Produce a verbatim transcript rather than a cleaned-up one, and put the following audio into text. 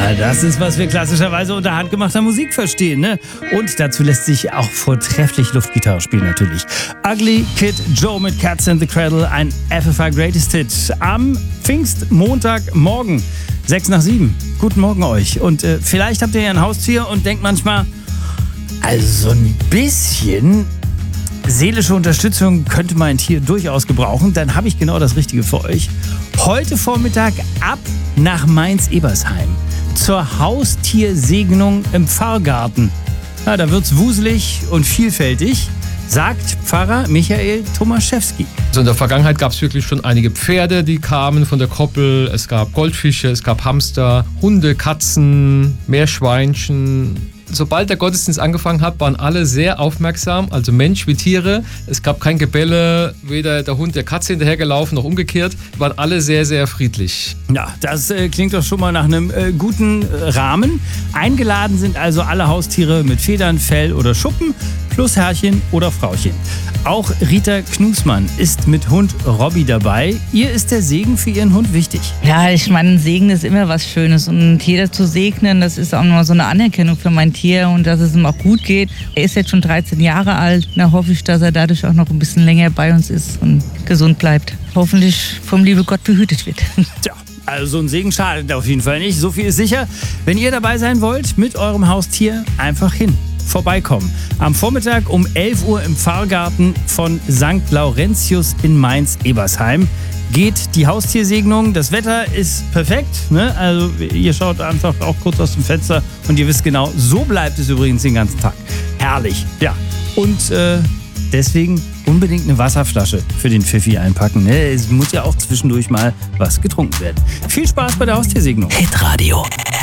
Ja, das ist, was wir klassischerweise unter handgemachter Musik verstehen, ne? Und dazu lässt sich auch vortrefflich Luftgitarre spielen, natürlich. Ugly Kid Joe mit Cats in the Cradle, ein F F I Greatest Hit am Pfingstmontagmorgen, sechs nach sieben. Guten Morgen euch. Und äh, vielleicht habt ihr ja ein Haustier und denkt manchmal, also so ein bisschen seelische Unterstützung könnte mein Tier durchaus gebrauchen. Dann habe ich genau das Richtige für euch. Heute Vormittag ab nach Mainz-Ebersheim zur Haustiersegnung im Pfarrgarten. Ja, da wird's wuselig und vielfältig, sagt Pfarrer Michael Tomaszewski. Also in der Vergangenheit gab es wirklich schon einige Pferde, die kamen von der Koppel. Es gab Goldfische, es gab Hamster, Hunde, Katzen, Meerschweinchen. Sobald der Gottesdienst angefangen hat, waren alle sehr aufmerksam, also Mensch wie Tiere. Es gab kein Gebelle, weder der Hund der Katze hinterhergelaufen noch umgekehrt. Waren alle sehr, sehr friedlich. Ja, das äh, klingt doch schon mal nach einem äh, guten äh, Rahmen. Eingeladen sind also alle Haustiere mit Federn, Fell oder Schuppen, plus Herrchen oder Frauchen. Auch Rita Knusmann ist mit Hund Robby dabei. Ihr ist der Segen für ihren Hund wichtig. Ja, ich meine, ein Segen ist immer was Schönes. Und ein Tier zu segnen, das ist auch immer so eine Anerkennung für mein Tier und dass es ihm auch gut geht. Er ist jetzt schon dreizehn Jahre alt. Da hoffe ich, dass er dadurch auch noch ein bisschen länger bei uns ist und gesund bleibt. Hoffentlich vom lieben Gott behütet wird. Tja. Also ein Segen schadet auf jeden Fall nicht, so viel ist sicher. Wenn ihr dabei sein wollt mit eurem Haustier, einfach hin, vorbeikommen. Am Vormittag um elf Uhr im Pfarrgarten von Sankt Laurentius in Mainz-Ebersheim geht die Haustiersegnung. Das Wetter ist perfekt, ne? Also ihr schaut einfach auch kurz aus dem Fenster und ihr wisst genau, so bleibt es übrigens den ganzen Tag. Herrlich, ja. Und äh, deswegen unbedingt eine Wasserflasche für den Pfiffi einpacken. Ne? Es muss ja auch zwischendurch mal was getrunken werden. Viel Spaß bei der Haustiersegnung. Hitradio